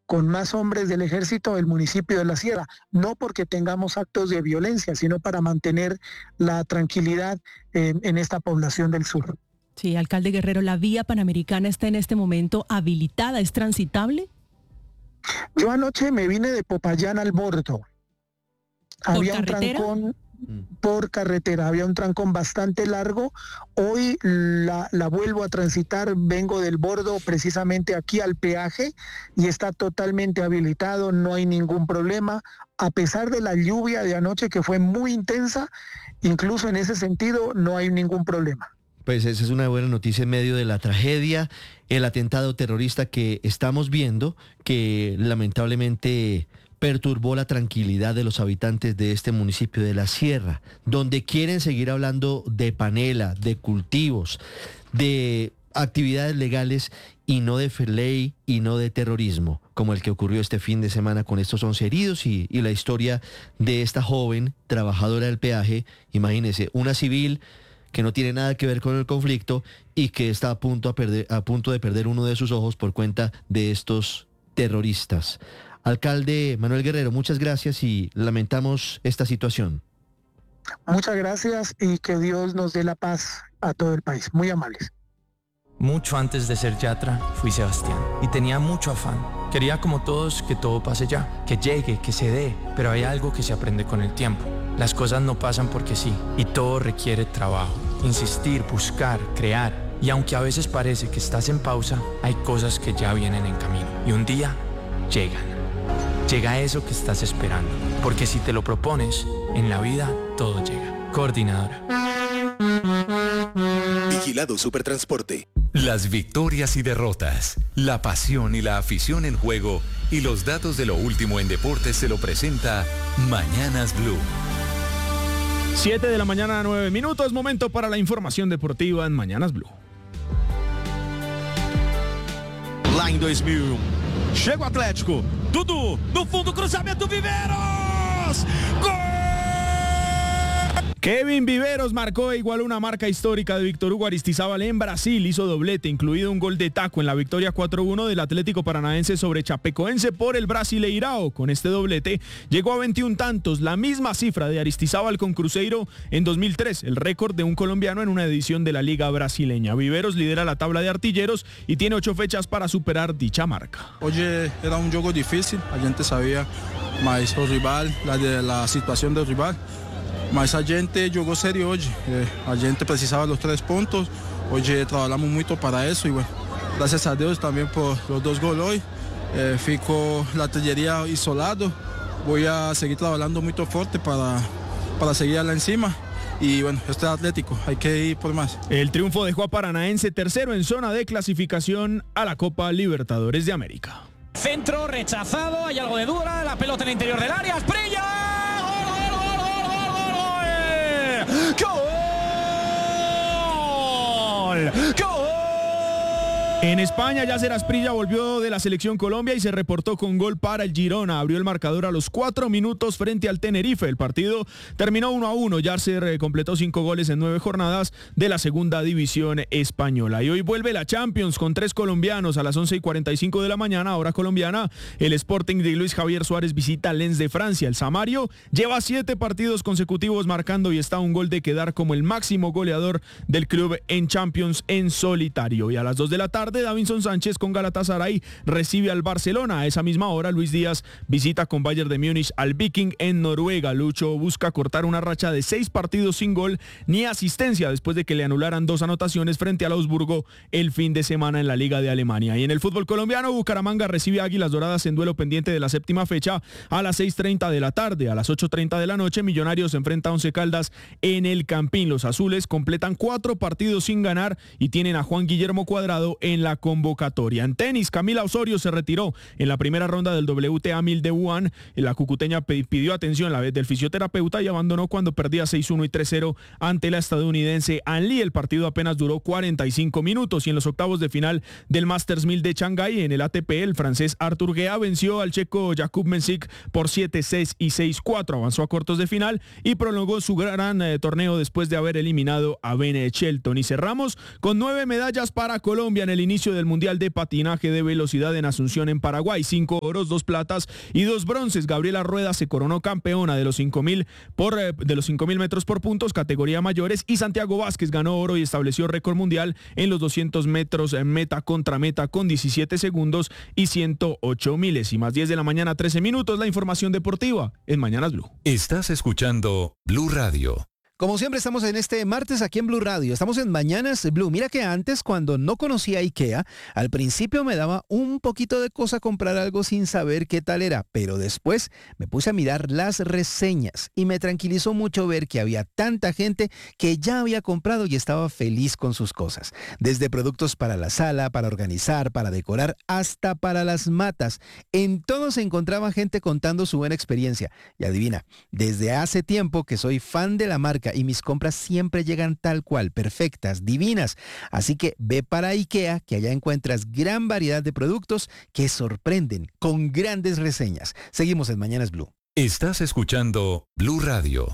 con más hombres del ejército del municipio de La Sierra, no porque tengamos actos de violencia, sino para mantener la tranquilidad en esta población del sur. Sí, alcalde Guerrero, ¿la vía panamericana está en este momento habilitada? ¿Es transitable? Yo anoche me vine de Popayán al Bordo. Había un trancón por carretera, había un trancón bastante largo. Hoy la vuelvo a transitar, vengo del Bordo precisamente aquí al peaje y está totalmente habilitado, no hay ningún problema. A pesar de la lluvia de anoche que fue muy intensa, incluso en ese sentido no hay ningún problema. Pues esa es una buena noticia en medio de la tragedia, el atentado terrorista que estamos viendo, que lamentablemente perturbó la tranquilidad de los habitantes de este municipio de La Sierra, donde quieren seguir hablando de panela, de cultivos, de actividades legales y no de ley y no de terrorismo, como el que ocurrió este fin de semana con estos 11 heridos y la historia de esta joven trabajadora del peaje. Imagínense, una civil que no tiene nada que ver con el conflicto y que está a punto de perder uno de sus ojos por cuenta de estos terroristas. Alcalde Manuel Guerrero, muchas gracias y lamentamos esta situación. Muchas gracias y que Dios nos dé la paz a todo el país. Muy amables. Mucho antes de ser Yatra, fui Sebastián y tenía mucho afán. Quería como todos que todo pase ya, que llegue, que se dé, pero hay algo que se aprende con el tiempo. Las cosas no pasan porque sí, y todo requiere trabajo, insistir, buscar, crear. Y aunque a veces parece que estás en pausa, hay cosas que ya vienen en camino. Y un día, llegan. Llega eso que estás esperando. Porque si te lo propones, en la vida todo llega. Coordinadora. Vigilado Supertransporte. Las victorias y derrotas, la pasión y la afición en juego y los datos de lo último en deportes se lo presenta Mañanas Blue. 7 de la mañana, 9 minutos, momento para la información deportiva en Mañanas Blue. Lá em 2001, chega o Atlético, Dudu, no fundo, cruzamento, Viveros! ¡Gol! Kevin Viveros marcó e igualó una marca histórica de Víctor Hugo Aristizábal en Brasil, hizo doblete, incluido un gol de taco en la victoria 4-1 del Atlético Paranaense sobre Chapecoense por el Brasileirao. Con este doblete llegó a 21 tantos, la misma cifra de Aristizábal con Cruzeiro en 2003, el récord de un colombiano en una edición de la Liga Brasileña. Viveros lidera la tabla de artilleros y tiene 8 fechas para superar dicha marca. Hoy era un juego difícil, la gente sabía más el rival, la situación del rival. Mas a gente jogou sério hoje, a gente precisava dos 3 pontos, hoje trabalhamos muito para isso e bueno, graças a Deus também por os 2 gols hoje, fico a artilharia isolado, vou a seguir trabalhando muito forte para seguir lá em cima. Y bueno, este es Atlético, hay que ir por más. El triunfo dejó a Paranaense tercero en zona de clasificación a la Copa Libertadores de América. Centro rechazado, hay algo de dura, la pelota en el interior del área, Asprilla. ¡Gol! ¡Gol! En España, Yasser Asprilla volvió de la Selección Colombia y se reportó con gol para el Girona. Abrió el marcador a los 4 minutos frente al Tenerife. El partido terminó 1-1. Yasser completó 5 goles en 9 jornadas de la segunda división española. Y hoy vuelve la Champions con 3 colombianos a las 11:45 de la mañana, hora colombiana. El Sporting de Luis Javier Suárez visita Lens de Francia. El Samario lleva 7 partidos consecutivos marcando y está a un gol de quedar como el máximo goleador del club en Champions en solitario. Y a las 2 de la tarde, Davinson Sánchez con Galatasaray recibe al Barcelona. A esa misma hora, Luis Díaz visita con Bayern de Múnich al Viking en Noruega. Lucho busca cortar una racha de 6 partidos sin gol ni asistencia después de que le anularan 2 anotaciones frente al Augsburgo el fin de semana en la Liga de Alemania. Y en el fútbol colombiano, Bucaramanga recibe a Águilas Doradas en duelo pendiente de la 7ª fecha a las 6:30 de la tarde. A las 8:30 de la noche, Millonarios se enfrenta a Once Caldas en el Campín. Los azules completan 4 partidos sin ganar y tienen a Juan Guillermo Cuadrado en la convocatoria. En tenis, Camila Osorio se retiró en la primera ronda del WTA 1000 de Wuhan. La cucuteña pidió atención la vez del fisioterapeuta y abandonó cuando perdía 6-1 y 3-0 ante la estadounidense An Lee. El partido apenas duró 45 minutos y en los octavos de final del Masters 1000 de Shanghái en el ATP, el francés Arthur Guéa venció al checo Jakub Mensik por 7-6 y 6-4. Avanzó a cuartos de final y prolongó su gran torneo después de haber eliminado a Ben Shelton. Y cerramos con 9 medallas para Colombia en el inicio inicio del Mundial de Patinaje de Velocidad en Asunción, en Paraguay. 5 oros, 2 platas y 2 bronces. Gabriela Rueda se coronó campeona de los 5.000 metros por puntos, categoría mayores, y Santiago Vázquez ganó oro y estableció récord mundial en los 200 metros meta contra meta con 17 segundos y 108 milésimas. 10 de la mañana, 13 minutos. La información deportiva en Mañanas Blue. Estás escuchando Blue Radio. Como siempre estamos en este martes aquí en Blue Radio, estamos en Mañanas Blue. Mira que antes, cuando no conocía IKEA, al principio me daba un poquito de cosa comprar algo sin saber qué tal era, pero después me puse a mirar las reseñas y me tranquilizó mucho ver que había tanta gente que ya había comprado y estaba feliz con sus cosas. Desde productos para la sala, para organizar, para decorar, hasta para las matas. En todo se encontraba gente contando su buena experiencia. Y adivina, desde hace tiempo que soy fan de la marca y mis compras siempre llegan tal cual, perfectas, divinas. Así que ve para IKEA, que allá encuentras gran variedad de productos que sorprenden, con grandes reseñas. Seguimos en Mañanas Blue. Estás escuchando Blue Radio.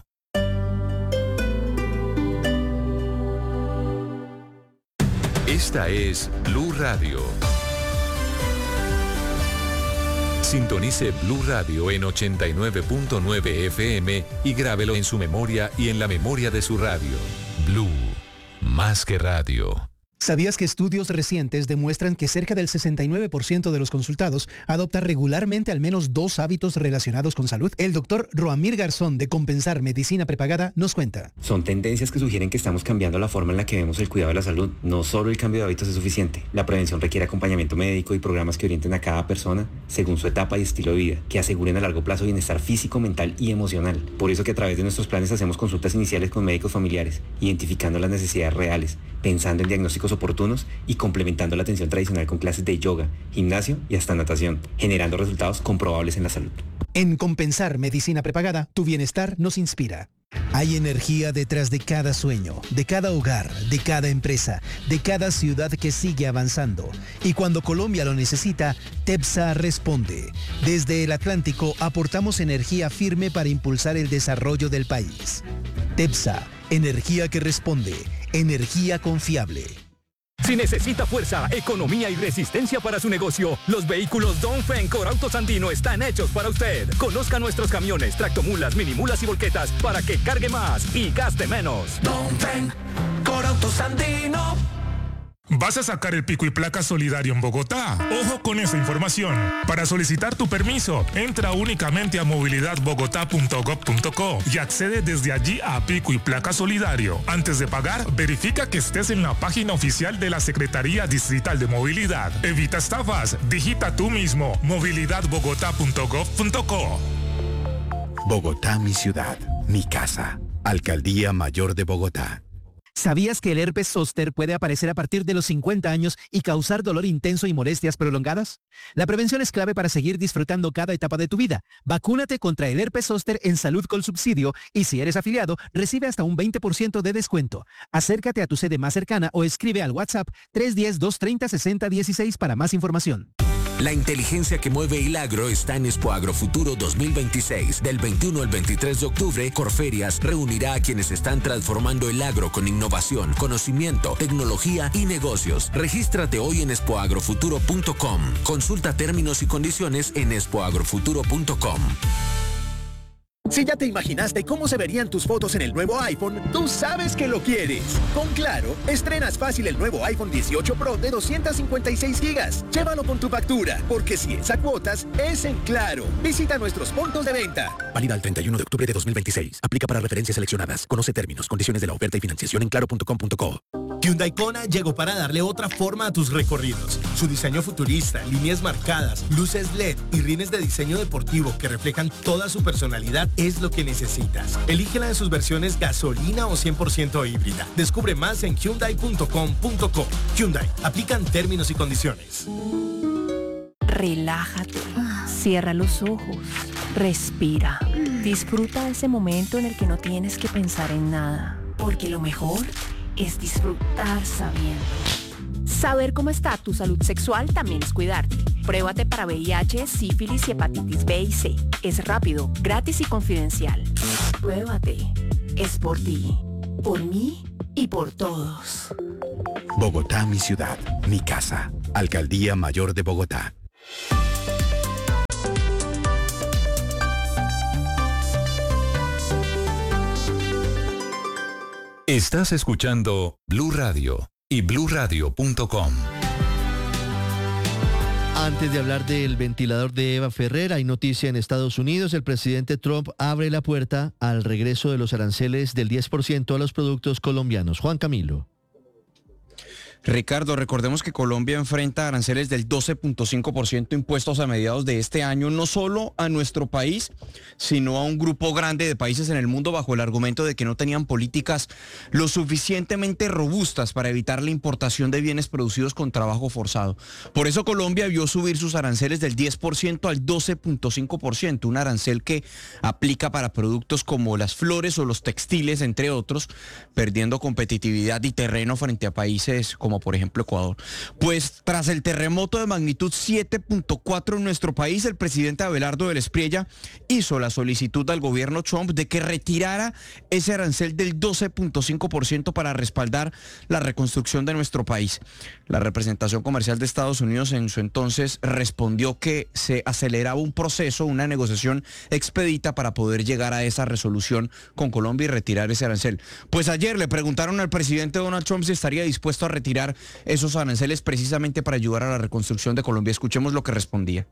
Esta es Blue Radio. Sintonice Blue Radio en 89.9 FM y grábelo en su memoria y en la memoria de su radio. Blue, más que radio. ¿Sabías que estudios recientes demuestran que cerca del 69% de los consultados adopta regularmente al menos 2 hábitos relacionados con salud? El doctor Roamir Garzón de Compensar Medicina Prepagada nos cuenta. Son tendencias que sugieren que estamos cambiando la forma en la que vemos el cuidado de la salud. No solo el cambio de hábitos es suficiente. La prevención requiere acompañamiento médico y programas que orienten a cada persona según su etapa y estilo de vida, que aseguren a largo plazo bienestar físico, mental y emocional. Por eso que a través de nuestros planes hacemos consultas iniciales con médicos familiares, identificando las necesidades reales, pensando en diagnósticos oportunos y complementando la atención tradicional con clases de yoga, gimnasio y hasta natación, generando resultados comprobables en la salud. En Compensar Medicina Prepagada, tu bienestar nos inspira. Hay energía detrás de cada sueño, de cada hogar, de cada empresa, de cada ciudad que sigue avanzando. Y cuando Colombia lo necesita, TEPSA responde. Desde el Atlántico aportamos energía firme para impulsar el desarrollo del país. TEPSA, energía que responde, energía confiable. Si necesita fuerza, economía y resistencia para su negocio, los vehículos Dongfeng Corautos Andino están hechos para usted. Conozca nuestros camiones, tractomulas, minimulas y volquetas para que cargue más y gaste menos. Dongfeng Corautos Andino. ¿Vas a sacar el pico y placa solidario en Bogotá? Ojo con esa información. Para solicitar tu permiso, entra únicamente a movilidadbogotá.gov.co y accede desde allí a pico y placa solidario. Antes de pagar, verifica que estés en la página oficial de la Secretaría Distrital de Movilidad. Evita estafas. Digita tú mismo movilidadbogotá.gov.co. Bogotá, mi ciudad, mi casa. Alcaldía Mayor de Bogotá. ¿Sabías que el herpes zóster puede aparecer a partir de los 50 años y causar dolor intenso y molestias prolongadas? La prevención es clave para seguir disfrutando cada etapa de tu vida. Vacúnate contra el herpes zóster en Salud con Subsidio y si eres afiliado, recibe hasta un 20% de descuento. Acércate a tu sede más cercana o escribe al WhatsApp 310-230-6016 para más información. La inteligencia que mueve el agro está en Expo Agrofuturo 2026. Del 21 al 23 de octubre, Corferias reunirá a quienes están transformando el agro con innovación, conocimiento, tecnología y negocios. Regístrate hoy en expoagrofuturo.com. Consulta términos y condiciones en expoagrofuturo.com. Si ya te imaginaste cómo se verían tus fotos en el nuevo iPhone, tú sabes que lo quieres. Con Claro, estrenas fácil el nuevo iPhone 18 Pro de 256 GB. Llévalo con tu factura, porque si es a cuotas, es en Claro. Visita nuestros puntos de venta. Válida el 31 de octubre de 2026. Aplica para referencias seleccionadas. Conoce términos, condiciones de la oferta y financiación en claro.com.co. Hyundai Kona llegó para darle otra forma a tus recorridos. Su diseño futurista, líneas marcadas, luces LED y rines de diseño deportivo que reflejan toda su personalidad es lo que necesitas. Elígela de sus versiones gasolina o 100% híbrida. Descubre más en hyundai.com.co. Hyundai, aplican términos y condiciones. Relájate, cierra los ojos, respira. Disfruta ese momento en el que no tienes que pensar en nada, porque lo mejor es disfrutar sabiendo. Saber cómo está tu salud sexual también es cuidarte. Pruébate para VIH, sífilis y hepatitis B y C. Es rápido, gratis y confidencial. Pruébate. Es por ti, por mí y por todos. Bogotá, mi ciudad, mi casa. Alcaldía Mayor de Bogotá. Estás escuchando Blue Radio y bluradio.com. Antes de hablar del ventilador de Eva Ferrer, hay noticia en Estados Unidos. El presidente Trump abre la puerta al regreso de los aranceles del 10% a los productos colombianos. Juan Camilo. Ricardo, recordemos que Colombia enfrenta aranceles del 12.5% impuestos a mediados de este año, no solo a nuestro país, sino a un grupo grande de países en el mundo bajo el argumento de que no tenían políticas lo suficientemente robustas para evitar la importación de bienes producidos con trabajo forzado. Por eso Colombia vio subir sus aranceles del 10% al 12.5%, un arancel que aplica para productos como las flores o los textiles, entre otros, perdiendo competitividad y terreno frente a países como por ejemplo Ecuador. Pues tras el terremoto de magnitud 7.4 en nuestro país, el presidente Abelardo del Espriella hizo la solicitud al gobierno Trump de que retirara ese arancel del 12.5% para respaldar la reconstrucción de nuestro país. La representación comercial de Estados Unidos en su entonces respondió que se aceleraba un proceso, una negociación expedita para poder llegar a esa resolución con Colombia y retirar ese arancel. Pues ayer le preguntaron al presidente Donald Trump si estaría dispuesto a retirar esos aranceles precisamente para ayudar a la reconstrucción de Colombia. Escuchemos lo que respondía.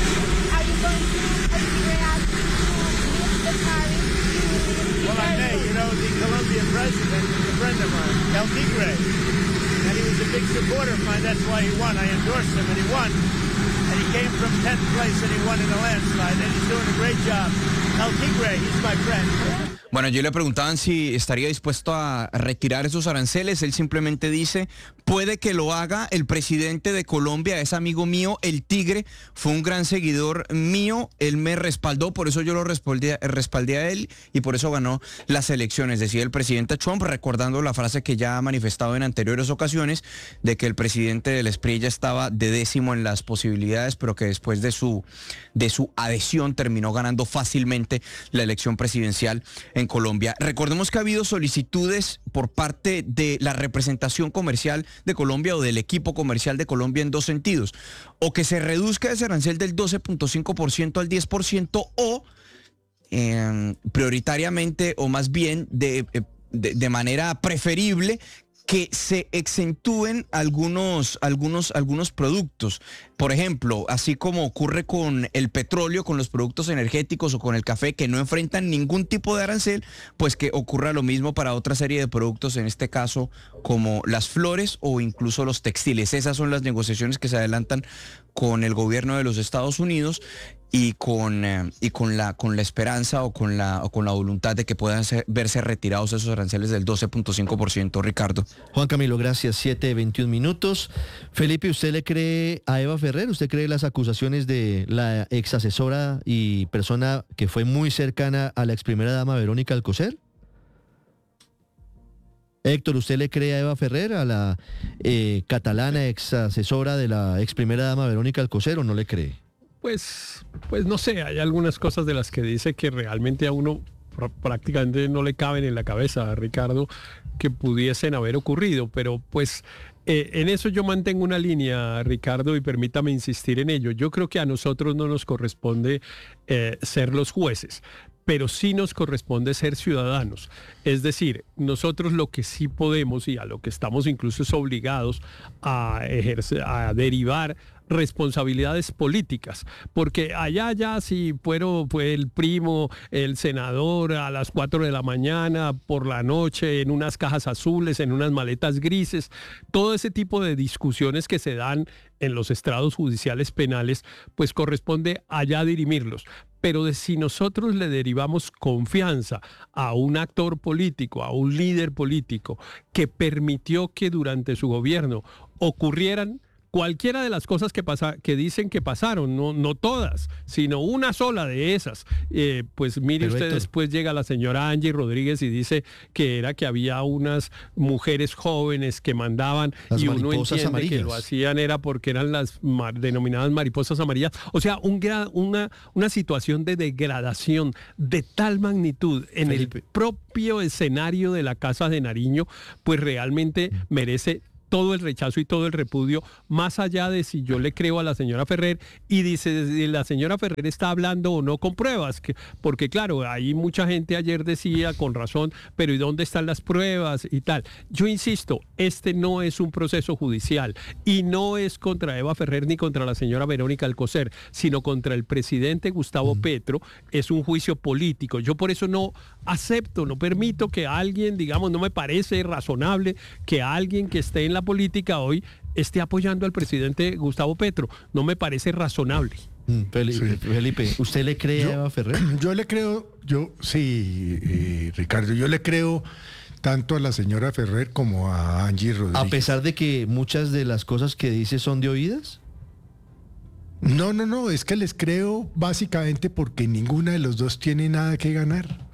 Bueno, yo le preguntaban si estaría dispuesto a retirar esos aranceles. Él simplemente dice, puede que lo haga. El presidente de Colombia es amigo mío, el Tigre, fue un gran seguidor mío, él me respaldó, por eso yo lo respaldé a él y por eso ganó las elecciones, decía el presidente Trump, recordando la frase que ya ha manifestado en anteriores ocasiones de que el presidente del Espriella estaba de décimo en las posibilidades, pero que después de su adhesión terminó ganando fácilmente la elección presidencial en Colombia. Recordemos que ha habido solicitudes por parte de la representación comercial de Colombia o del equipo comercial de Colombia en dos sentidos. O que se reduzca ese arancel del 12.5% al 10% o prioritariamente o más bien de manera preferible que se exentúen algunos productos. Por ejemplo, así como ocurre con el petróleo, con los productos energéticos o con el café que no enfrentan ningún tipo de arancel, pues que ocurra lo mismo para otra serie de productos, en este caso como las flores o incluso los textiles. Esas son las negociaciones que se adelantan con el gobierno de los Estados Unidos y con la esperanza o con la voluntad de que puedan verse retirados esos aranceles del 12.5%, Ricardo. Juan Camilo, gracias. 7:21 minutos. Felipe, ¿usted le cree a Eva Ferrer? ¿Usted cree las acusaciones de la ex asesora y persona que fue muy cercana a la ex primera dama Verónica Alcocer? Héctor, ¿usted le cree a Eva Ferrer, a la catalana ex asesora de la ex primera dama Verónica Alcocer, o no le cree? Pues no sé, hay algunas cosas de las que dice que realmente a uno prácticamente no le caben en la cabeza, Ricardo, que pudiesen haber ocurrido, pero pues en eso yo mantengo una línea, Ricardo, y permítame insistir en ello. Yo creo que a nosotros no nos corresponde ser los jueces, pero sí nos corresponde ser ciudadanos. Es decir, nosotros lo que sí podemos y a lo que estamos incluso es obligados a derivar responsabilidades políticas, porque allá ya si fue el primo, el senador a las 4 de la mañana, por la noche, en unas cajas azules, en unas maletas grises, todo ese tipo de discusiones que se dan en los estrados judiciales penales, pues corresponde allá dirimirlos. Pero si nosotros le derivamos confianza a un actor político, a un líder político que permitió que durante su gobierno ocurrieran cualquiera de las cosas que dicen que pasaron, no todas, sino una sola de esas, pues mire usted, después llega la señora Angie Rodríguez y dice que había unas mujeres jóvenes que mandaban y uno entiende amarillas. Que lo hacían era porque eran las denominadas mariposas amarillas. O sea, una situación de degradación de tal magnitud en el propio escenario de la Casa de Nariño, pues realmente merece todo el rechazo y todo el repudio, más allá de si yo le creo a la señora Ferrer y dice si la señora Ferrer está hablando o no con pruebas, porque claro, ahí mucha gente ayer decía con razón, pero ¿y dónde están las pruebas y tal? Yo insisto, este no es un proceso judicial y no es contra Eva Ferrer ni contra la señora Verónica Alcocer, sino contra el presidente Gustavo Petro. Es un juicio político. Yo por eso no acepto, no permito que alguien, digamos, no me parece razonable que alguien que esté en la política hoy esté apoyando al presidente Gustavo Petro. No me parece razonable. Felipe, ¿usted le cree a Eva Ferrer? Yo le creo, Ricardo, yo le creo tanto a la señora Ferrer como a Angie Rodríguez. ¿A pesar de que muchas de las cosas que dice son de oídas? No, es que les creo básicamente porque ninguna de los dos tiene nada que ganar.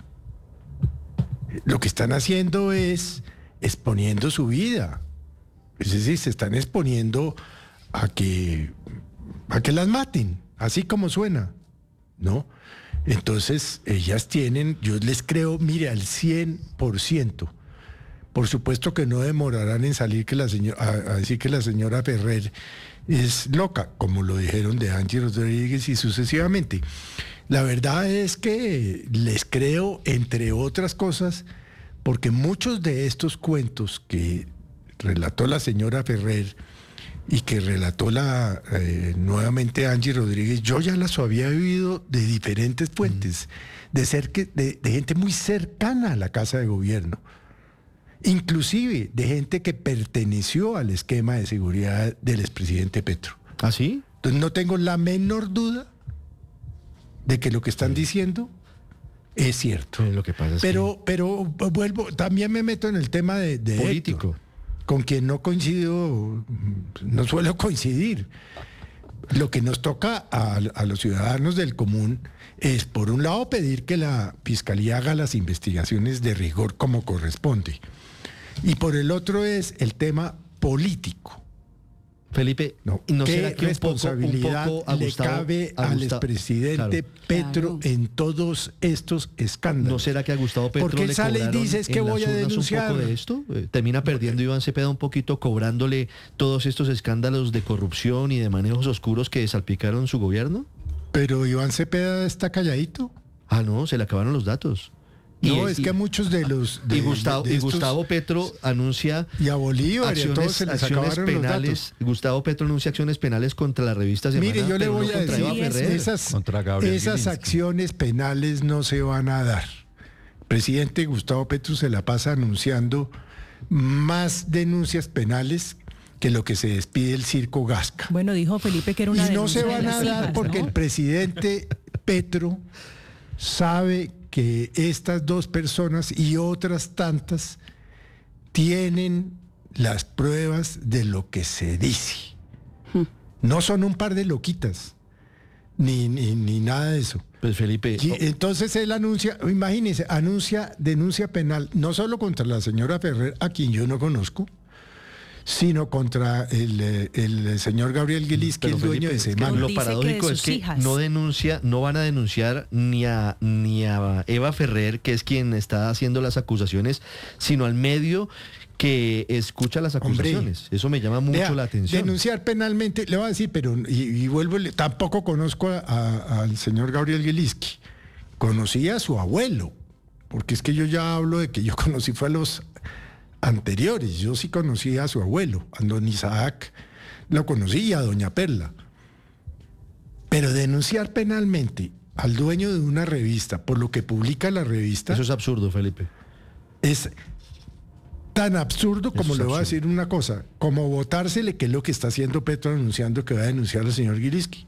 Lo que están haciendo es exponiendo su vida. Es decir, se están exponiendo a que las maten, así como suena, ¿no? Entonces, ellas tienen, yo les creo, mire, al 100%. Por supuesto que no demorarán en salir a decir que la señora Ferrer es loca, como lo dijeron de Angie Rodríguez y sucesivamente. La verdad es que les creo, entre otras cosas, porque muchos de estos cuentos que relató la señora Ferrer y que relató nuevamente Angie Rodríguez, yo ya las había vivido de diferentes fuentes, de gente muy cercana a la Casa de Gobierno, inclusive de gente que perteneció al esquema de seguridad del expresidente Petro. ¿Ah, sí? Entonces no tengo la menor duda de que lo que están diciendo es cierto. Lo que pasa es pero vuelvo, también me meto en el tema de político, Héctor, con quien no coincido, no suelo coincidir. Lo que nos toca a los ciudadanos del común es, por un lado, pedir que la Fiscalía haga las investigaciones de rigor como corresponde. Y por el otro es el tema político. Felipe, ¿no ¿qué responsabilidad le cabe al expresidente Petro en todos estos escándalos? ¿No será que a Gustavo Petro porque le sale y cobraron dices que voy a denunciar un poco de esto? Termina perdiendo Iván Cepeda un poquito, cobrándole todos estos escándalos de corrupción y de manejos oscuros que salpicaron su gobierno. Pero Iván Cepeda está calladito. Ah, no, se le acabaron los datos. No, es que muchos de los... Gustavo Petro anuncia... Y a Bolívar y a todos se les acabaron penales, los datos. Gustavo Petro anuncia acciones penales contra la revista Semana. Mire, yo le voy a decir, esas acciones penales no se van a dar. El presidente Gustavo Petro se la pasa anunciando más denuncias penales que lo que se despide el circo Gasca. Bueno, dijo Felipe que era una denuncia. Y no se van a dar porque el presidente Petro sabe que estas dos personas y otras tantas tienen las pruebas de lo que se dice. No son un par de loquitas, ni nada de eso. Pues Felipe... Entonces él anuncia, imagínense, anuncia denuncia penal, no solo contra la señora Ferrer, a quien yo no conozco, sino contra el señor Gabriel Gilinski, el dueño de Semana. Lo paradójico es que no van a denunciar ni a Eva Ferrer, que es quien está haciendo las acusaciones, sino al medio que escucha las acusaciones. Hombre, eso me llama mucho la atención. Denunciar penalmente, le voy a decir, pero y vuelvo, tampoco conozco al señor Gabriel Gilinski. Conocí a su abuelo, porque es que yo ya hablo de que yo conocí fue a los anteriores. Yo sí conocí a su abuelo, a don Isaac, lo conocí, y a doña Perla. Pero denunciar penalmente al dueño de una revista por lo que publica la revista... Eso es absurdo, Felipe. Es tan absurdo como le voy a decir una cosa, como votársele, que es lo que está haciendo Petro anunciando que va a denunciar al señor Gilinski.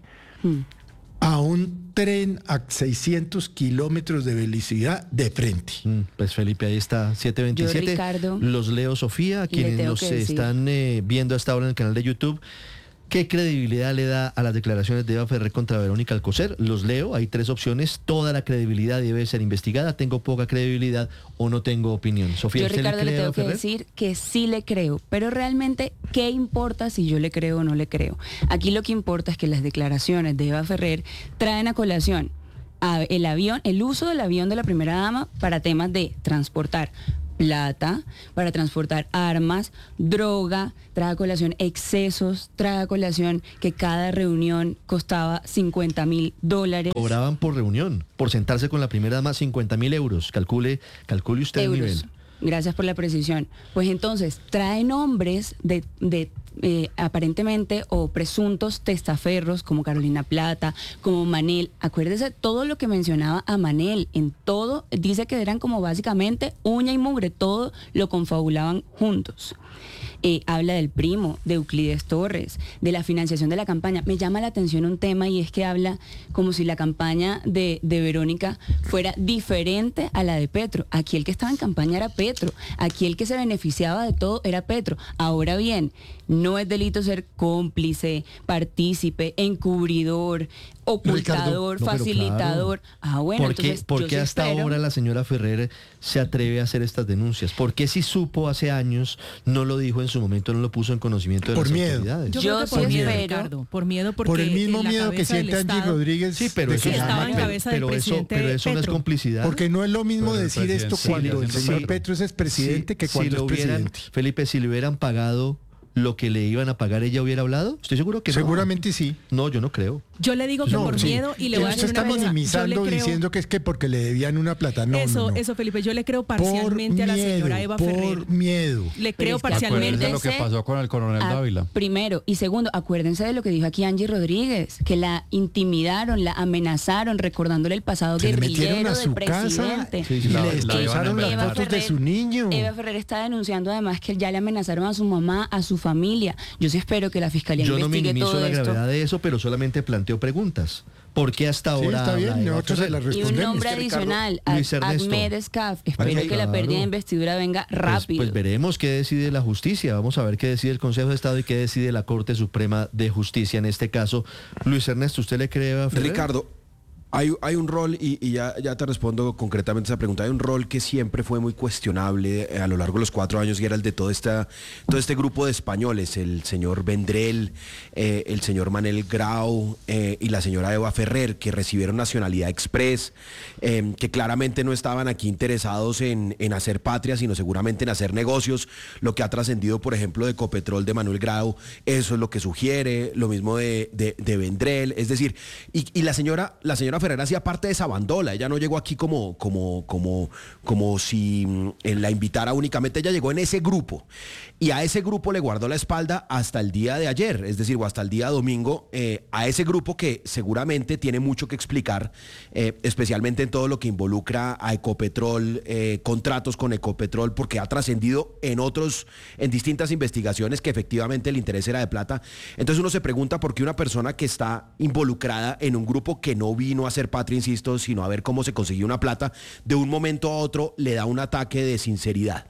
A un tren a 600 kilómetros de velocidad de frente. Pues Felipe, ahí está, 727. Yo, Ricardo, los leo, Sofía, quienes nos están viendo hasta ahora en el canal de YouTube. ¿Qué credibilidad le da a las declaraciones de Eva Ferrer contra Verónica Alcocer? Los leo, hay 3 opciones. Toda la credibilidad debe ser investigada. Tengo poca credibilidad o no tengo opinión. Sofía, yo, ¿usted Ricardo, le cree le a tengo Eva que decir que sí le creo, pero realmente, ¿qué importa si yo le creo o no le creo? Aquí lo que importa es que las declaraciones de Eva Ferrer traen a colación el uso del avión de la primera dama para temas de transportar plata para transportar armas, droga, trae a colación excesos, trae a colación que cada reunión costaba $50,000. Cobraban por reunión, por sentarse con la primera dama, 50.000 euros. Calcule usted el nivel. Gracias por la precisión. Pues entonces, trae nombres de aparentemente o presuntos testaferros como Carolina Plata, como Manel. Acuérdese todo lo que mencionaba a Manel. En todo dice que eran como básicamente uña y mugre, todo lo confabulaban juntos. Habla del primo, de Euclides Torres, de la financiación de la campaña. Me llama la atención un tema y es que habla como si la campaña de Verónica fuera diferente a la de Petro. Aquí el que estaba en campaña era Petro, aquí el que se beneficiaba de todo era Petro. Ahora bien, no es delito ser cómplice, partícipe, encubridor, ocultador, Ricardo, facilitador. Claro. Bueno, ¿Por qué hasta ahora la señora Ferrer se atreve a hacer estas denuncias? ¿Por qué si supo hace años no lo dijo en su momento, no lo puso en conocimiento de las autoridades? Yo sí espero, Ricardo, por miedo, porque por el mismo miedo que siente Angie Rodríguez. Sí, pero eso estaba en cabeza del presidente pero eso no es complicidad. Porque no es lo mismo decir esto cuando el señor Petro es expresidente que cuando es presidente. Felipe, si le hubieran pagado lo que le iban a pagar, ¿ella hubiera hablado? Estoy seguro que no. Seguramente sí. No, yo no creo. Yo le digo que por miedo y le voy a decir una cosa. Está minimizando diciendo que es que porque le debían una plata. No, Eso, Felipe, yo le creo parcialmente a la señora Eva Ferrer. Por miedo. Le creo parcialmente. Acuérdense lo que pasó con el coronel Dávila. Primero. Y segundo, acuérdense de lo que dijo aquí Angie Rodríguez, que la intimidaron, la amenazaron, recordándole el pasado guerrillero del presidente. Y le destrozaron las fotos de su niño. Eva Ferrer está denunciando además que ya le amenazaron a su mamá, a su familia. Yo sí espero que la fiscalía investigue todo esto. Yo no minimizo la gravedad de eso, pero solamente planteo preguntas. ¿Por qué hasta ahora? Sí, está bien, nosotros se la respondemos. Y un nombre adicional, Ahmed Escaf. Espero que la pérdida de investidura venga rápido. Pues veremos qué decide la justicia. Vamos a ver qué decide el Consejo de Estado y qué decide la Corte Suprema de Justicia en este caso. Luis Ernesto, ¿usted le cree a Ferrer? Ricardo, hay un rol, y ya te respondo concretamente esa pregunta, hay un rol que siempre fue muy cuestionable a lo largo de los 4 años y era el de todo este grupo de españoles, el señor Vendrell, el señor Manel Grau y la señora Eva Ferrer, que recibieron nacionalidad express, que claramente no estaban aquí interesados en hacer patria, sino seguramente en hacer negocios. Lo que ha trascendido, por ejemplo, de Ecopetrol de Manuel Grau, eso es lo que sugiere, lo mismo de Vendrell, es decir, y la señora Ferrer hacía parte de esa bandola. Ella no llegó aquí como si la invitara únicamente. Ella llegó en ese grupo y a ese grupo le guardó la espalda hasta el día de ayer, es decir, o hasta el día domingo, a ese grupo que seguramente tiene mucho que explicar, especialmente en todo lo que involucra a Ecopetrol, contratos con Ecopetrol, porque ha trascendido en distintas investigaciones que efectivamente el interés era de plata. Entonces uno se pregunta por qué una persona que está involucrada en un grupo que no vino a hacer patria, insisto, sino a ver cómo se consiguió una plata, de un momento a otro le da un ataque de sinceridad.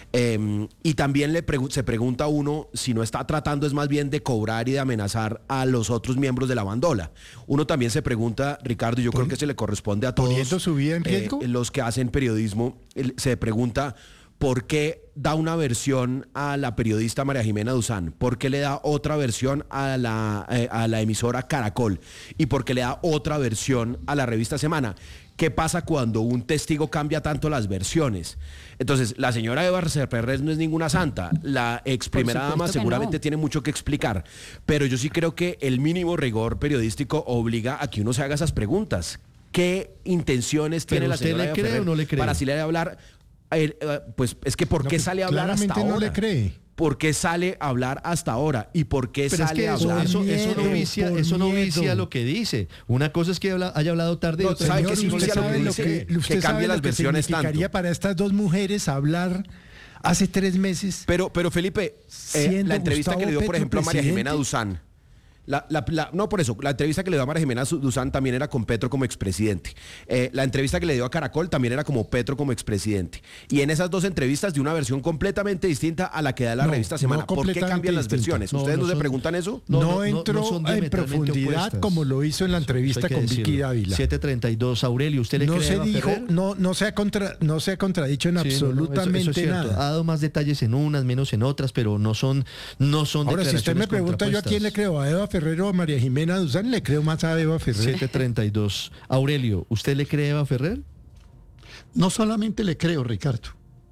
Y también se pregunta uno si no está tratando es más bien de cobrar y de amenazar a los otros miembros de la bandola. Uno también se pregunta, Ricardo, y yo creo que se le corresponde a todos, ¿poniendo su vida en riesgo? Los que hacen periodismo, se pregunta ¿por qué da una versión a la periodista María Jimena Duzán? ¿Por qué le da otra versión a la emisora Caracol? ¿Y por qué le da otra versión a la revista Semana? ¿Qué pasa cuando un testigo cambia tanto las versiones? Entonces, la señora Eva Ferrer no es ninguna santa. La ex primera dama seguramente tiene mucho que explicar. Pero yo sí creo que el mínimo rigor periodístico obliga a que uno se haga esas preguntas. ¿Qué intenciones tiene la señora Eva Ferrer no le cree? Para salir a hablar? Pues es que ¿por qué sale a hablar hasta ahora? No le cree. ¿Por qué sale a hablar hasta ahora? ¿Y por qué sale a hablar? Eso no vicia lo que dice. Una cosa es que haya hablado tarde. No, ¿sabe qué significa lo que dice? Que cambie las versiones tanto. Para estas dos mujeres hablar hace 3 meses. Pero Felipe, la entrevista que le dio, por ejemplo, a María Jimena Duzán. No, por eso, la entrevista que le dio a María Jimena Duzán también era con Petro como expresidente. La entrevista que le dio a Caracol también era como Petro como expresidente. Y en esas dos entrevistas de una versión completamente distinta a la que da la revista Semana. ¿Por qué cambian las versiones? ¿Ustedes no se preguntan eso? No entró en profundidad como lo hizo en la entrevista con Vicky Dávila. 7:32, Aurelio, ¿usted le cree se dijo, no se ha contradicho en absolutamente eso es nada. Ha dado más detalles en unas, menos en otras, pero no son Ahora, si usted me pregunta yo a quién le creo, a Eva Ferrer o a María Jimena Duzán, le creo más a Eva Ferrer. 7:32. Aurelio, ¿usted le cree a Eva Ferrer? No solamente le creo, Ricardo,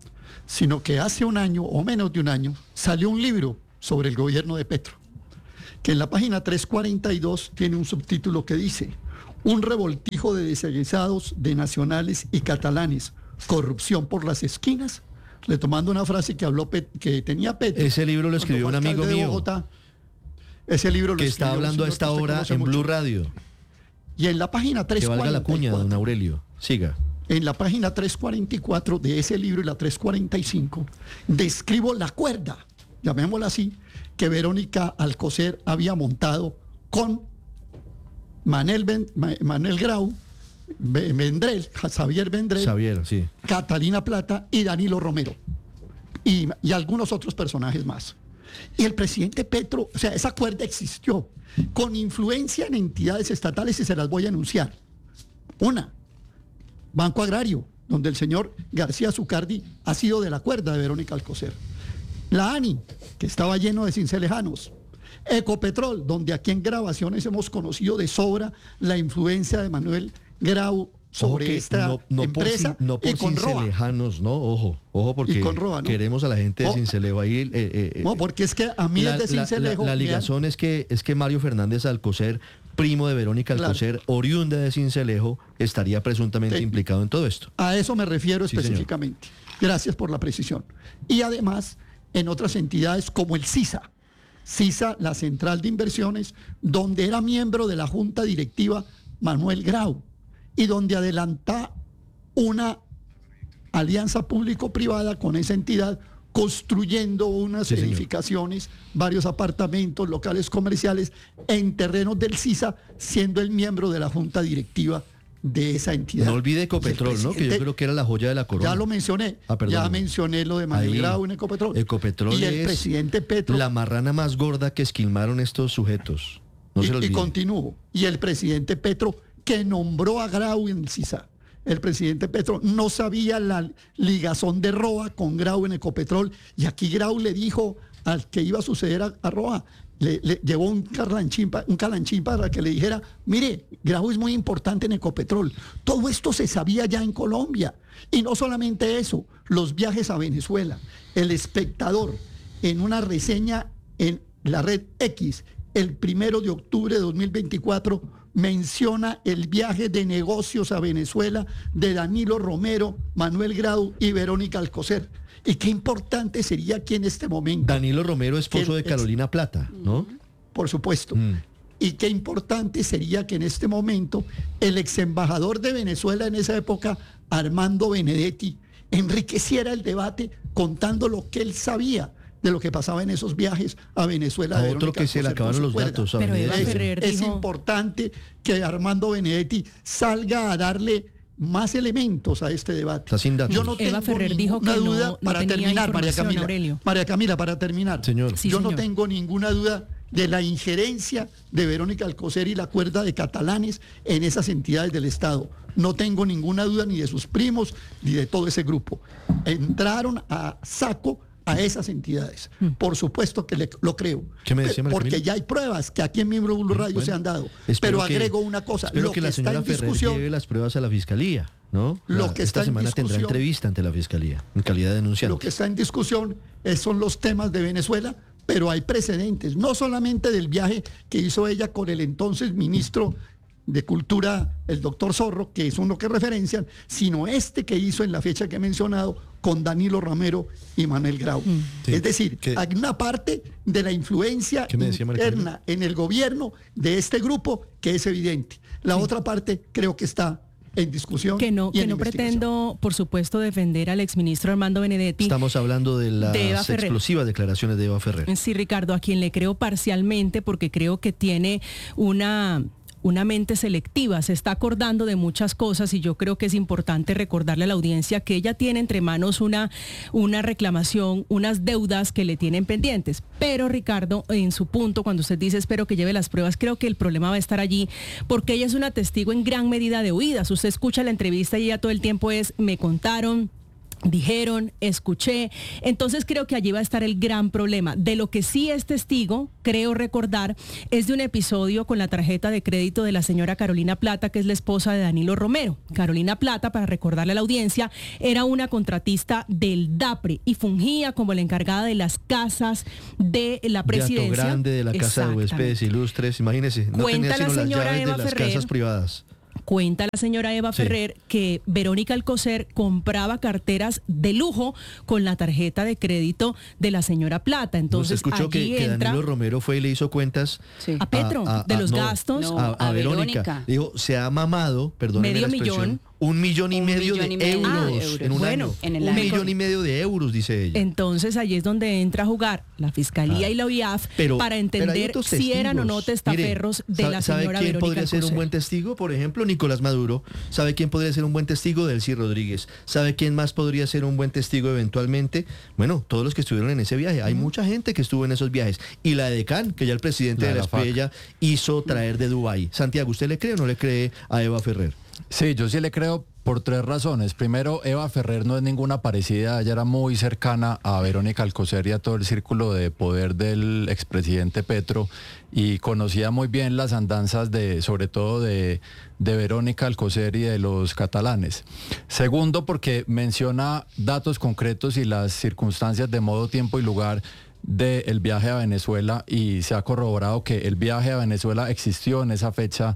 sino que hace un año o menos de un año salió un libro sobre el gobierno de Petro, que en la página 342 tiene un subtítulo que dice: un revoltijo de deseguizados, de nacionales y catalanes, corrupción por las esquinas, retomando una frase que habló que tenía Petro. Ese libro lo escribió un amigo mío. Bogotá. Ese libro lo que está hablando a esta hora en Blue Radio. Y en la página 344. Que valga la cuña, don Aurelio. Siga. En la página 344 de ese libro y la 345, describo la cuerda, llamémosla así, que Verónica Alcocer había montado con Manuel Grau, Xavier Vendrell, sí. Catalina Plata y Danilo Romero. Y algunos otros personajes más. Y el presidente Petro, o sea, esa cuerda existió con influencia en entidades estatales y se las voy a anunciar. Una, Banco Agrario, donde el señor García Zucardi ha sido de la cuerda de Verónica Alcocer. La ANI, que estaba lleno de cincelejanos. Ecopetrol, donde aquí en grabaciones hemos conocido de sobra la influencia de Manuel Grau sobre esta empresa no por y con Roa. Cincelejanos, no, ojo, porque Roa, ¿no? Queremos a la gente de Cincelejo ahí. No, porque es que a mí es de Cincelejo. La ligazón es que Mario Fernández Alcocer, primo de Verónica Alcocer, oriunda de Cincelejo, estaría presuntamente implicado en todo esto. A eso me refiero específicamente. Gracias por la precisión. Y además, en otras entidades como el CISA, la Central de Inversiones, donde era miembro de la Junta Directiva Manuel Grau, y donde adelanta una alianza público-privada con esa entidad, construyendo unas edificaciones, varios apartamentos, locales comerciales en terrenos del CISA, siendo el miembro de la Junta Directiva de esa entidad. No olvide Ecopetrol, ¿no? Que yo creo que era la joya de la corona. Ya lo mencioné. Ya mencioné lo de Manuel Grau en Ecopetrol. Ecopetrol y el presidente Petro, la marrana más gorda que esquilmaron estos sujetos. No se lo olvide. Y continúo. Y el presidente Petro, que nombró a Grau en el CISA. El presidente Petro no sabía la ligazón de Roa con Grau en Ecopetrol. Y aquí Grau le dijo al que iba a suceder a Roa, le llevó un calanchín para que le dijera: mire, Grau es muy importante en Ecopetrol. Todo esto se sabía ya en Colombia. Y no solamente eso, los viajes a Venezuela. El Espectador, en una reseña en la red X, el 1 de octubre de 2024, menciona el viaje de negocios a Venezuela de Danilo Romero, Manuel Grau y Verónica Alcocer. Y qué importante sería que en este momento... Danilo Romero, esposo de Carolina Plata, ¿no? Por supuesto. Y qué importante sería que en este momento el ex embajador de Venezuela en esa época, Armando Benedetti, enriqueciera el debate contando lo que él sabía de lo que pasaba en esos viajes a Venezuela. A otro que se le acabaron los datos. Es importante que Armando Benedetti salga a darle más elementos a este debate. Está sin datos. Yo no tengo ninguna duda, para terminar, María Camila, para terminar. Señor. Yo no tengo ninguna duda de la injerencia de Verónica Alcocer y la cuerda de catalanes en esas entidades del Estado. No tengo ninguna duda ni de sus primos ni de todo ese grupo. Entraron a saco a esas entidades. Por supuesto que lo creo. ¿Qué me decía, porque ya hay pruebas que aquí en Miembro Blue Radio se han dado. Pero agrego una cosa. Espero que la señora Ferrer lleve las pruebas a la Fiscalía, ¿no? Esta semana tendrá entrevista ante la Fiscalía, en calidad de denunciante. Lo que está en discusión son los temas de Venezuela, pero hay precedentes, no solamente del viaje que hizo ella con el entonces ministro de Cultura, el doctor Zorro, que es uno que referencian, sino este que hizo en la fecha que he mencionado con Danilo Romero y Manuel Grau. Es decir, hay una parte de la influencia interna en el gobierno de este grupo que es evidente. La otra parte creo que está en discusión. Que no pretendo, por supuesto, defender al exministro Armando Benedetti. Estamos hablando de las explosivas declaraciones de Eva Ferrer. Sí, Ricardo, a quien le creo parcialmente porque creo que tiene una mente selectiva, se está acordando de muchas cosas y yo creo que es importante recordarle a la audiencia que ella tiene entre manos una reclamación, unas deudas que le tienen pendientes. Pero Ricardo, en su punto, cuando usted dice espero que lleve las pruebas, creo que el problema va a estar allí porque ella es una testigo en gran medida de oídas. Usted escucha la entrevista y ella todo el tiempo me contaron, dijeron, escuché. Entonces creo que allí va a estar el gran problema. De lo que sí es testigo, creo recordar, es de un episodio con la tarjeta de crédito de la señora Carolina Plata, que es la esposa de Danilo Romero. Carolina Plata, para recordarle a la audiencia, era una contratista del DAPRE y fungía como la encargada de las casas de la presidencia. De Hato Grande, de la Casa de Huéspedes Ilustres, imagínese. No Cuenta tenía sino la señora las llaves Eva de las Ferrer. casas privadas. Cuenta la señora Eva Ferrer que Verónica Alcocer compraba carteras de lujo con la tarjeta de crédito de la señora Plata. Entonces, ¿usted escuchó allí que entra Danilo Romero fue y le hizo cuentas a Petro de los gastos? A Verónica. Dijo, se ha mamado, perdóneme medio la expresión, millón. 1,5 millones de euros en un año. en el 1,5 año. millones de euros, dice ella. Entonces allí es donde entra a jugar la Fiscalía y la OIAF para entender si eran o no testaferros de la ¿sabe señora quién Verónica podría ser un Alcocer? buen testigo? Por ejemplo, Nicolás Maduro. ¿Sabe quién podría ser un buen testigo? Delcy Rodríguez. ¿Sabe quién más podría ser un buen testigo eventualmente? Bueno, todos los que estuvieron en ese viaje. Hay mucha gente que estuvo en esos viajes. Y la edecán, que ya el presidente de la Espriella hizo traer de Dubái. Santiago, ¿usted le cree o no le cree a Eva Ferrer? Sí, yo sí le creo por 3 razones. Primero, Eva Ferrer no es ninguna parecida, ella era muy cercana a Verónica Alcocer y a todo el círculo de poder del expresidente Petro y conocía muy bien las andanzas sobre todo de Verónica Alcocer y de los catalanes. Segundo, porque menciona datos concretos y las circunstancias de modo, tiempo y lugar del viaje a Venezuela y se ha corroborado que el viaje a Venezuela existió en esa fecha.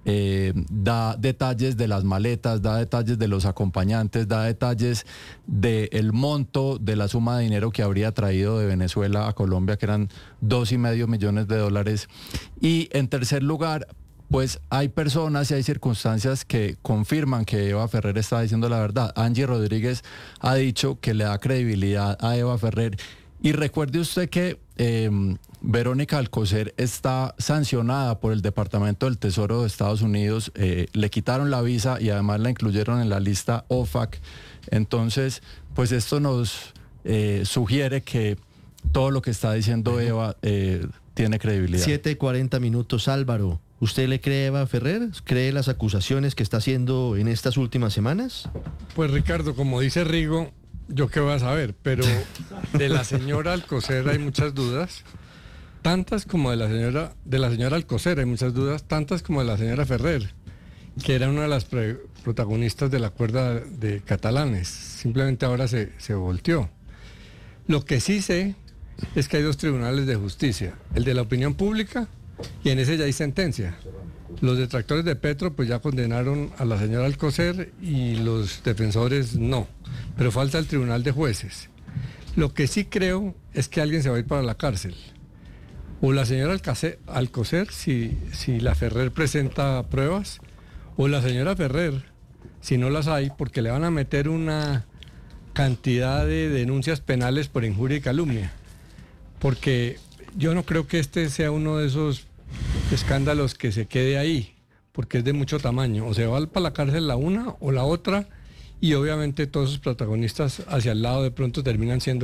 Da detalles de las maletas, da detalles de los acompañantes, da detalles del monto de la suma de dinero que habría traído de Venezuela a Colombia, que eran $2,5 millones. Y en tercer lugar, pues hay personas y hay circunstancias que confirman que Eva Ferrer está diciendo la verdad. Angie Rodríguez ha dicho que le da credibilidad a Eva Ferrer. Y recuerde usted que Verónica Alcocer está sancionada por el Departamento del Tesoro de Estados Unidos, le quitaron la visa y además la incluyeron en la lista OFAC. Entonces, pues esto nos sugiere que todo lo que está diciendo Eva tiene credibilidad. 7:40 minutos, Álvaro. ¿Usted le cree a Eva Ferrer? ¿Cree las acusaciones que está haciendo en estas últimas semanas? Pues Ricardo, como dice Rigo, yo qué voy a saber, pero de la señora Alcocer hay muchas dudas, tantas como de la señora Alcocer hay muchas dudas, tantas como de la señora Ferrer, que era una de las protagonistas de la cuerda de catalanes. Simplemente ahora se volteó. Lo que sí sé es que hay 2 tribunales de justicia, el de la opinión pública y en ese ya hay sentencia. Los detractores de Petro pues ya condenaron a la señora Alcocer y los defensores no, pero falta el tribunal de jueces. Lo que sí creo es que alguien se va a ir para la cárcel. O la señora Alcocer si la Ferrer presenta pruebas, o la señora Ferrer si no las hay, porque le van a meter una cantidad de denuncias penales por injuria y calumnia. Porque yo no creo que este sea uno de esos escándalos que se quede ahí, porque es de mucho tamaño. O se va para la cárcel la una o la otra, y obviamente todos sus protagonistas hacia el lado de pronto terminan siendo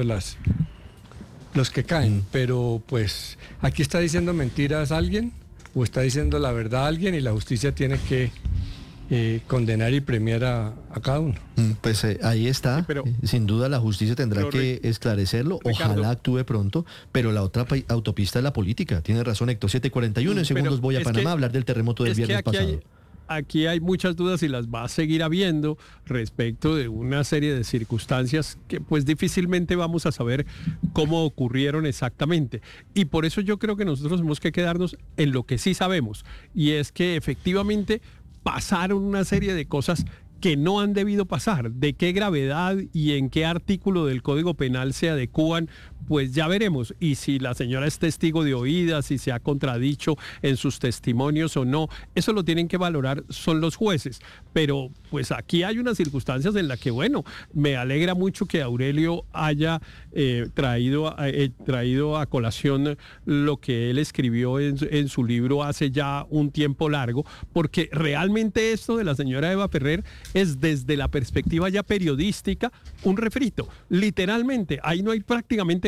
los que caen. Pero pues aquí está diciendo mentiras alguien o está diciendo la verdad alguien, y la justicia tiene que condenar y premiar a cada uno. Pues ahí está. Sí, sin duda la justicia tendrá que esclarecerlo. Ricardo, ojalá actúe pronto, pero la otra autopista es la política. Tiene razón, Héctor. 7:41 en segundos voy a Panamá a hablar del terremoto del viernes pasado. Aquí hay muchas dudas y las va a seguir habiendo respecto de una serie de circunstancias que pues difícilmente vamos a saber cómo ocurrieron exactamente. Y por eso yo creo que nosotros tenemos que quedarnos en lo que sí sabemos, y es que efectivamente pasaron una serie de cosas que no han debido pasar. De qué gravedad y en qué artículo del Código Penal se adecúan, pues ya veremos. Y si la señora es testigo de oídas, si se ha contradicho en sus testimonios o no, eso lo tienen que valorar son los jueces. Pero pues aquí hay unas circunstancias en las que, bueno, me alegra mucho que Aurelio haya traído a colación lo que él escribió en su libro hace ya un tiempo largo, porque realmente esto de la señora Eva Ferrer es, desde la perspectiva ya periodística, un refrito. Literalmente, ahí no hay prácticamente nada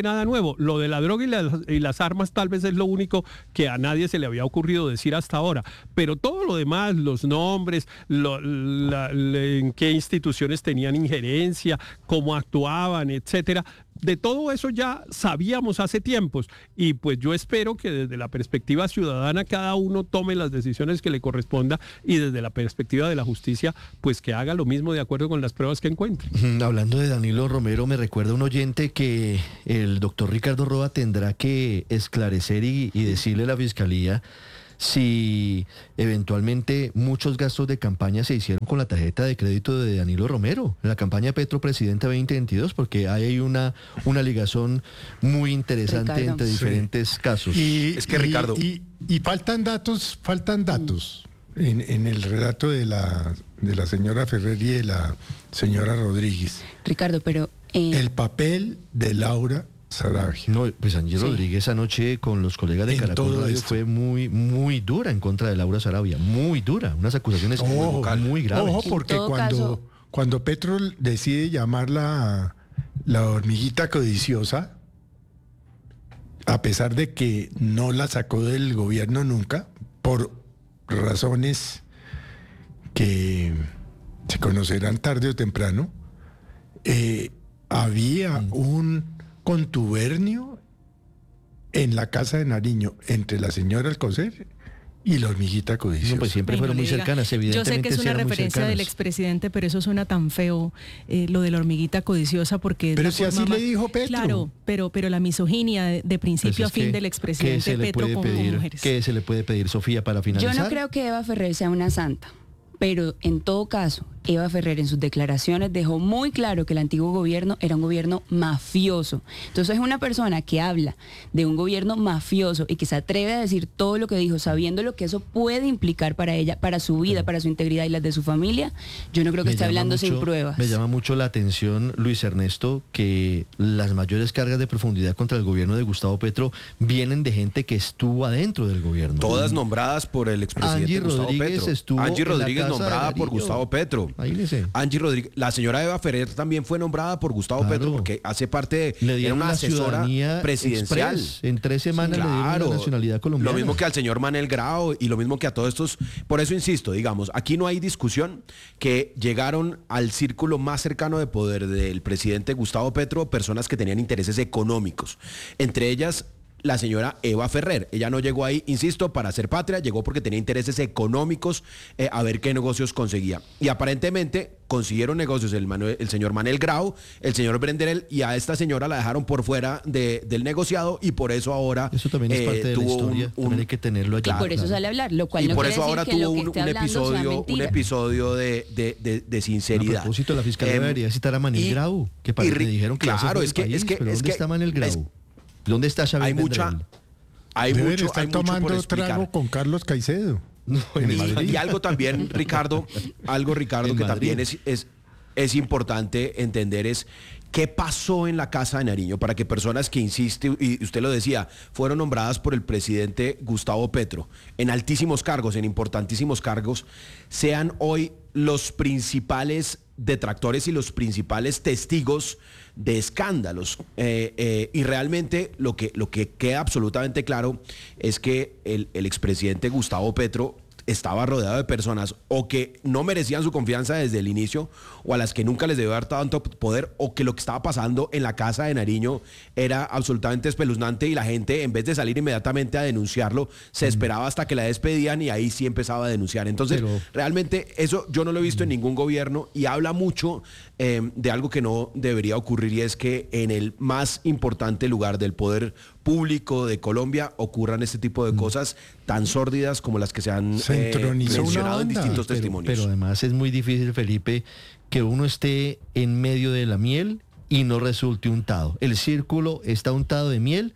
nada nuevo. Lo de la droga y las armas tal vez es lo único que a nadie se le había ocurrido decir hasta ahora. Pero todo lo demás, los nombres, en qué instituciones tenían injerencia, cómo actuaban, etcétera, de todo eso ya sabíamos hace tiempos. Y pues yo espero que desde la perspectiva ciudadana cada uno tome las decisiones que le corresponda y desde la perspectiva de la justicia, pues que haga lo mismo de acuerdo con las pruebas que encuentre. Hablando de Danilo Romero, me recuerda un oyente que el doctor Ricardo Roa tendrá que esclarecer y decirle a la Fiscalía si eventualmente muchos gastos de campaña se hicieron con la tarjeta de crédito de Danilo Romero, en la campaña Petro Presidente 2022, porque hay una ligazón muy interesante, Ricardo, entre diferentes casos. Ricardo... Y faltan datos en el relato de la señora Ferrer y de la señora Rodríguez. Ricardo, pero... El papel de Laura Sarabia. No, pues Angie Rodríguez anoche con los colegas de Caracol Radio fue muy, muy dura en contra de Laura Sarabia, muy dura, unas acusaciones muy graves. Ojo, porque cuando Petro decide llamarla la hormiguita codiciosa, a pesar de que no la sacó del gobierno nunca, por razones que se conocerán tarde o temprano, había un contubernio en la casa de Nariño entre la señora Alcocer y la hormiguita codiciosa. No, pues siempre fueron muy cercanas, evidentemente. Yo sé que es una referencia del expresidente, pero eso suena tan feo, lo de la hormiguita codiciosa, porque... Pero si así le dijo Petro. Claro, pero la misoginia de principio a fin del expresidente Petro con mujeres. ¿Qué se le puede pedir, Sofía, para finalizar? Yo no creo que Eva Ferrer sea una santa, pero en todo caso, Eva Ferrer en sus declaraciones dejó muy claro que el antiguo gobierno era un gobierno mafioso. Entonces es una persona que habla de un gobierno mafioso y que se atreve a decir todo lo que dijo, sabiendo lo que eso puede implicar para ella, para su vida, para su integridad y las de su familia. Yo no creo que esté hablando sin pruebas. Me llama mucho la atención, Luis Ernesto, que las mayores cargas de profundidad contra el gobierno de Gustavo Petro vienen de gente que estuvo adentro del gobierno. Todas nombradas por el expresidente Gustavo Petro. Angie Rodríguez nombrada por Gustavo Petro. Angie Rodríguez, la señora Eva Ferrer también fue nombrada por Gustavo Petro porque hace parte de una asesora presidencial. Express. En 3 semanas le dieron la nacionalidad colombiana. Lo mismo que al señor Manel Grau y lo mismo que a todos estos. Por eso insisto, digamos, aquí no hay discusión que llegaron al círculo más cercano de poder del presidente Gustavo Petro personas que tenían intereses económicos. Entre ellas, la señora Eva Ferrer. Ella no llegó ahí, insisto, para hacer patria, llegó porque tenía intereses económicos, a ver qué negocios conseguía. Y aparentemente consiguieron negocios el señor Manel Grau, el señor Brenderell, y a esta señora la dejaron por fuera del negociado y por eso ahora eso también es parte de la historia, también hay que tenerlo allí. Y por eso sale a hablar, lo cual y no por quiere eso ahora decir que tuvo un episodio de sinceridad. A propósito, la fiscalía debería citar a Manel Grau, que le dijeron que claro, es que ¿dónde está Manel Grau? ¿Dónde está Xavier Bendrell? Hay mucho tomando por trago con Carlos Caicedo. No, y algo también, Ricardo, que también es importante entender es qué pasó en la Casa de Nariño para que personas que insiste, y usted lo decía, fueron nombradas por el presidente Gustavo Petro en altísimos cargos, en importantísimos cargos, sean hoy los principales detractores y los principales testigos de escándalos. Y realmente lo que queda absolutamente claro es que el expresidente Gustavo Petro estaba rodeado de personas o que no merecían su confianza desde el inicio o a las que nunca les debió dar tanto poder, o que lo que estaba pasando en la Casa de Nariño era absolutamente espeluznante y la gente, en vez de salir inmediatamente a denunciarlo, se esperaba hasta que la despedían y ahí sí empezaba a denunciar. Entonces, realmente eso yo no lo he visto en ningún gobierno y habla mucho de algo que no debería ocurrir, y es que en el más importante lugar del poder público de Colombia ocurran este tipo de cosas tan sórdidas como las que se han mencionado en distintos testimonios. Pero además es muy difícil, Felipe, que uno esté en medio de la miel y no resulte untado. El círculo está untado de miel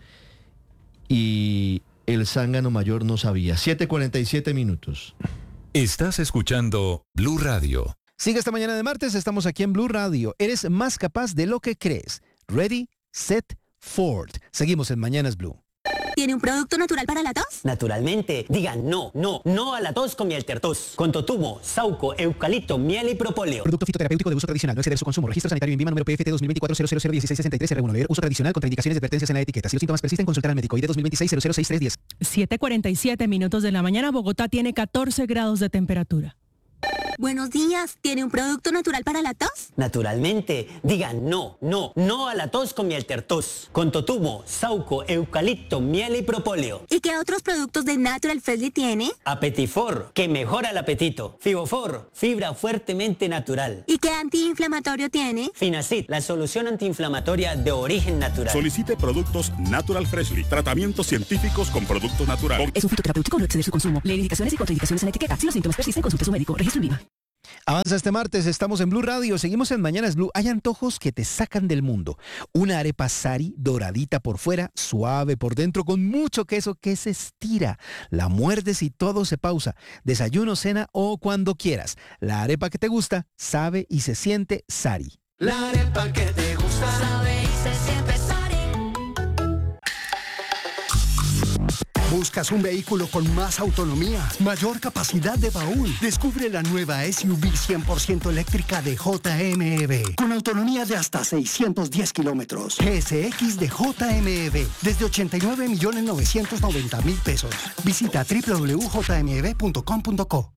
y el zángano mayor no sabía. 7:47 minutos. Estás escuchando Blue Radio. Sigue esta mañana de martes, estamos aquí en Blue Radio. Eres más capaz de lo que crees. Ready, set, forward. Seguimos en Mañanas Blue. ¿tiene un producto natural para la tos? Naturalmente, digan no a la tos con miel tertos. Con totumo, sauco, eucalipto, miel y propóleo. Producto fitoterapéutico de uso tradicional, no exceder su consumo. Registro sanitario INVIMA número PFT 2024-00001663 R1. Leer uso tradicional, contraindicaciones y advertencias en la etiqueta. Si los síntomas persisten, consultar al médico. ID 2026-006310. 7:47 minutos de la mañana. Bogotá tiene 14 grados de temperatura. Buenos días, ¿tiene un producto natural para la tos? Naturalmente, digan no a la tos con miel tertos. Con totumo, sauco, eucalipto, miel y propóleo. ¿Y qué otros productos de Natural Freshly tiene? Apetifor, que mejora el apetito. Fibofor, fibra fuertemente natural. ¿Y qué antiinflamatorio tiene? Finacid, la solución antiinflamatoria de origen natural. Solicite productos Natural Freshly, tratamientos científicos con productos naturales. Es un fitoterapéutico, no exceder su consumo. Leer indicaciones y contraindicaciones en la etiqueta. Si los síntomas persisten, consulte a su médico. Registro INVIMA. Avanza este martes, estamos en Blue Radio, seguimos en Mañanas Blue. Hay antojos que te sacan del mundo. Una arepa Sari, doradita por fuera, suave por dentro, con mucho queso que se estira. La muerdes y todo se pausa. Desayuno, cena o cuando quieras. La arepa que te gusta, sabe y se siente Sari. La arepa que te gusta, sabe y se siente Sari. ¿Buscas un vehículo con más autonomía, mayor capacidad de baúl? Descubre la nueva SUV 100% eléctrica de JMEV, con autonomía de hasta 610 kilómetros. GSX de JMEV, desde 89.990.000 pesos. Visita www.jmev.com.co.